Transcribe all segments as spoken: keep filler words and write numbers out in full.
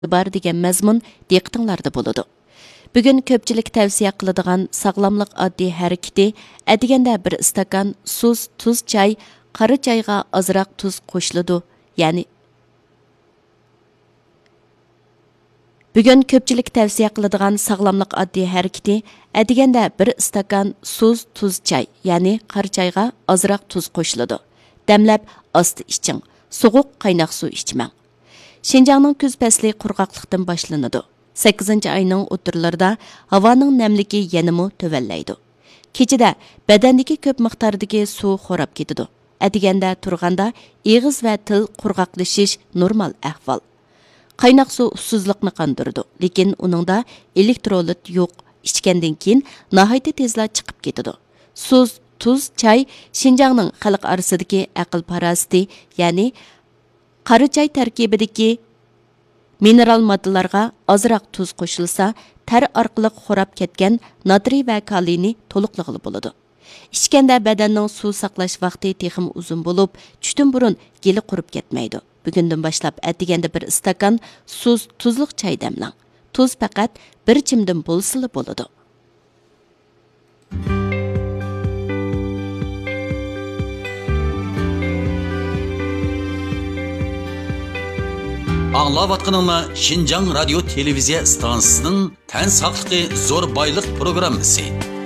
бар degan mazmun diqqətinizdə buludu. Bugün köpçülük tavsiya qiladigan sağlamlıq oddiy harakati adiganda bir istakan suz, tuz çay, qara çayga azroq tuz qo'shiladi. Ya'ni Bugün köpçülük tavsiya qiladigan sağlamlıq oddiy harakati adiganda bir istakan suz, tuz çay, ya'ni qara çayga azroq tuz qo'shiladi. Damlab asti iching. Soğuq qaynoq suv ichmang. Şinjanның күз пәсли qurg'oqlikdan boshlanadi. sakkizinchi ayning o'tirlarida havoning namligi yanamı tövəllaydi. Kechida badandagi ko'p miqdordagi suv xo'rab ketadi. Adiganda turganda eg'iz va til qurg'oqlashish normal ahvol. Qaynoq suv ussizlikni qondiradi, lekin uningda elektrolit yo'q. Ichgandan keyin nihoyatda tezla chiqib ketadi. Suz, tuz, çay Şinjanның xalq orasidagi aql parasti, ya'ni qara çay tarkibidagi mineral moddalarga azroq tuz qo'shilsa, tar orqali xo'rab ketgan natriy va kaliyni to'liqlig'i bo'ladi. Ichganda badanning suv saqlash vaqti texim uzun bo'lib, tushdan burun geli qurib ketmaydi. Bugundan boshlab atiganda bir istakan suz, tuzliq çay damlang. Tuz faqat bir chimdan bo'lsa bo'ladi. Аңлаватқаныңlar Şinjan Radio Televiziya stansiyasining Tan saqligi zo'r boylik programmasi.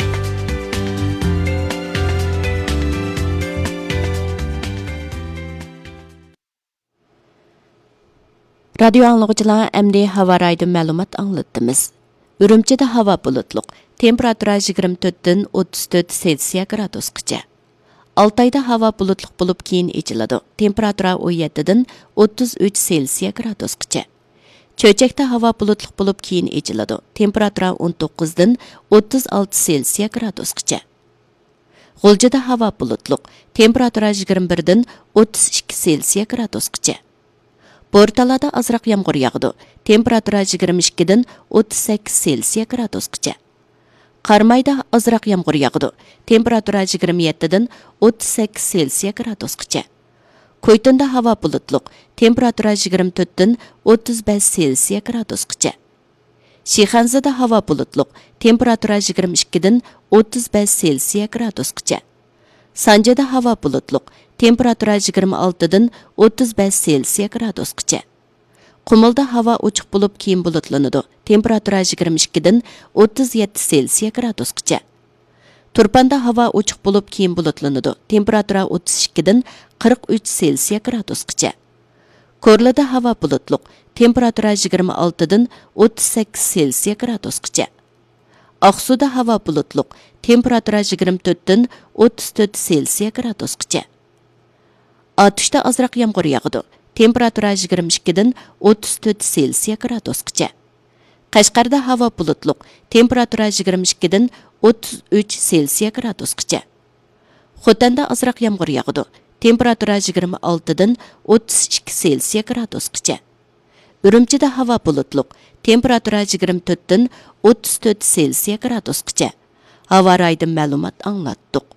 Radio anlıqçılar əmdi hava raydı məlumat anlattımız. Ürümçide hava bulutluq, temperatura yigirma to'rtdan o'ttiz to'rt Selsiya gradusgacha. Altayda hava bulutluq bo'lib keyin echiladi. Temperatura o'n yettidan o'ttiz uch Selsiya gradusgacha. Cho'chakda hava bulutluq bo'lib keyin echiladi. Temperatura o'n to'qqizdan o'ttiz olti Selsiya gradusgacha. G'uljida hava bulutluq, temperatura yigirma birdan o'ttiz ikki Selsiya gradusgacha. Bortalada azroq yomg'ir yog'di. Temperatura yigirma ikkidan o'ttiz sakkiz Selsiya gradusgacha. Qarmayda azroq yomg'ir yog'di. Temperatura yigirma yettidan o'ttiz sakkiz Selsiya gradusgacha. Qo'ytinda havo bulutluq. Temperatura yigirma to'rtdan o'ttiz besh Selsiya gradusgacha. Shixanzada havo bulutluq. Temperatura yigirma ikkidan o'ttiz besh Selsiya gradusgacha. Sanjada havo bulutluq. Temperatura yigirma oltidan o'ttiz besh Selsiya gradusgacha. Qumulda havo ochiq bo'lib keyin bulutlanadi. Temperatura yigirma ikkidan o'ttiz yetti Selsiya gradusgacha. Turpanda havo ochiq bo'lib keyin bulutlanadi. Temperatura o'ttiz ikkidan qirq uch Selsiya gradusgacha. Ko'rlida havo bulutluq. Temperatura yigirma oltidan o'ttiz sakkiz Selsiya gradusgacha. Aqsuda havo bulutluq. Temperatura yigirma to'rtdan o'ttiz to'rt Selsiya gradusgacha. Atishda azroq yomg'ir yog'di. Temperatura yigirma ikkidan o'ttiz to'rt Selsiya gradusgacha. Qashqarda havo bulutluq. Temperatura yigirma ikkidan o'ttiz uch Selsiya gradusgacha. Xotanda azroq yomg'ir yog'di. Temperatura yigirma oltidan o'ttiz ikki Selsiya gradusgacha. Urumchida havo bulutluq. Temperatura yigirma to'rtdan o'ttiz to'rt Selsiya gradusgacha. Havo raydan ma'lumot anglatdik.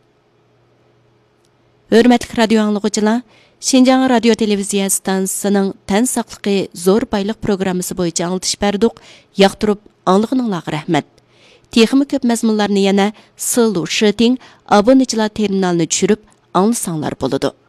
Hörmətli radio anlıqçılar, Şinjan Radio Televiziya stansiyasining Tan saqligi zo'r boylik programmasi bo'yicha anglatish berdik. Yoqtirib anlig'ininglarga rahmat. Texmi ko'p mazmunlarni yana Sulu Shiting obunachilar terminalini tushirib anglasanglar bo'ladi.